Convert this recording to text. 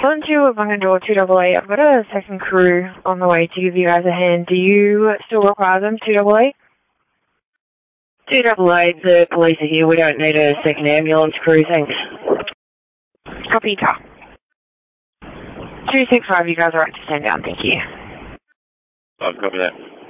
Volunteer with Bunkin Door 288. I've got a second crew on the way to give you guys a hand. Do you still require them, 288? 288, the police are here. We don't need a second ambulance crew, thanks. Copy, car. 265, you guys are right to stand down, thank you. I've got that.